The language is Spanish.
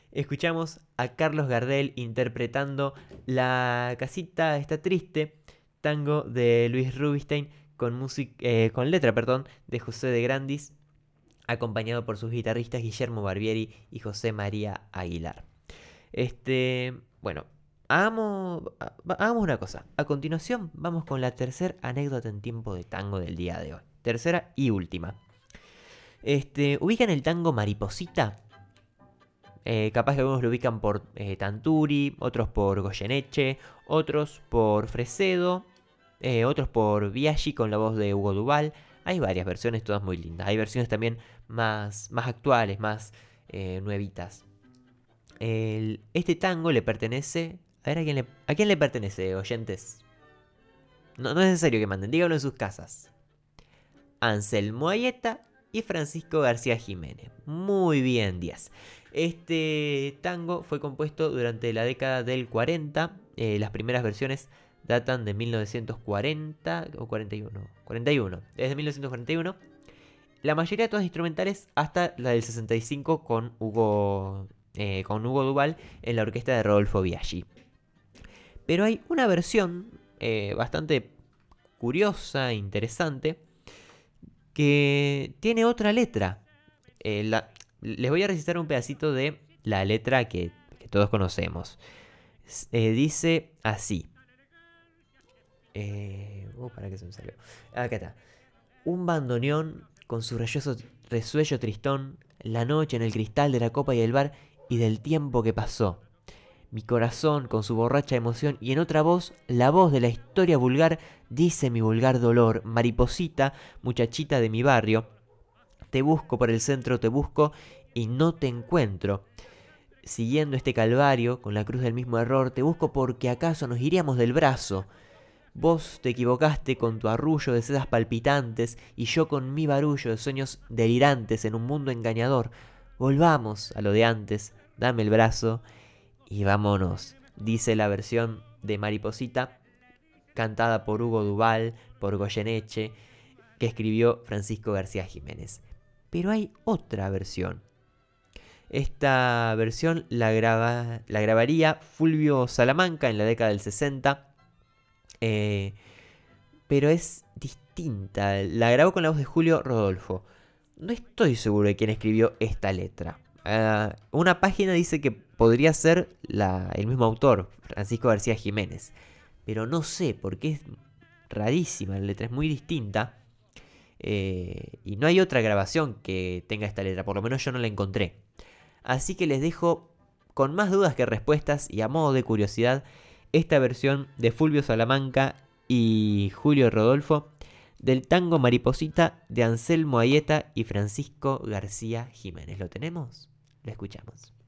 Escuchamos a Carlos Gardel interpretando La casita está triste, tango de Luis Rubinstein con letra, perdón, de José de Grandis, acompañado por sus guitarristas Guillermo Barbieri y José María Aguilar. Bueno, hagamos una cosa. A continuación vamos con la tercera anécdota en tiempo de tango del día de hoy. Tercera y última. ¿Ubican el tango Mariposita? Capaz que algunos lo ubican por Tanturi, otros por Goyeneche, otros por Fresedo, otros por Biaggi con la voz de Hugo Duval. Hay varias versiones, todas muy lindas. Hay versiones también más actuales, más nuevitas. Este tango le pertenece... A ver, ¿a quién le pertenece, oyentes? No es necesario que manden, díganlo en sus casas. Anselmo Ayeta y Francisco García Jiménez. Muy bien, 10. Este tango fue compuesto durante la década del 40. Las primeras versiones datan de 1940 o 41. 41. Desde 1941. La mayoría de todas instrumentales hasta la del 65 con Hugo Duval en la orquesta de Rodolfo Biaggi. Pero hay una versión bastante curiosa, interesante, que tiene otra letra. Les voy a recitar un pedacito de la letra que todos conocemos. Dice así. ¿Para qué se me salió? Acá está. Un bandoneón con su resuello tristón, la noche en el cristal de la copa y el bar y del tiempo que pasó. Mi corazón con su borracha emoción y en otra voz, la voz de la historia vulgar, dice mi vulgar dolor, mariposita, muchachita de mi barrio. Te busco por el centro, te busco y no te encuentro. Siguiendo este calvario, con la cruz del mismo error, te busco porque acaso nos iríamos del brazo. Vos te equivocaste con tu arrullo de sedas palpitantes y yo con mi barullo de sueños delirantes en un mundo engañador. Volvamos a lo de antes, dame el brazo y vámonos, dice la versión de Mariposita, cantada por Hugo Duval, por Goyeneche, que escribió Francisco García Jiménez. Pero hay otra versión. Esta versión la grabaría Fulvio Salamanca en la década del 60. Pero es distinta. La grabó con la voz de Julio Rodolfo. No estoy seguro de quién escribió esta letra. Una página dice que podría ser el mismo autor, Francisco García Jiménez. Pero no sé, porque es rarísima la letra, es muy distinta. Y no hay otra grabación que tenga esta letra, por lo menos yo no la encontré. Así que les dejo con más dudas que respuestas y a modo de curiosidad esta versión de Fulvio Salamanca y Julio Rodolfo del tango Mariposita de Anselmo Ayeta y Francisco García Jiménez. ¿Lo tenemos? Lo escuchamos.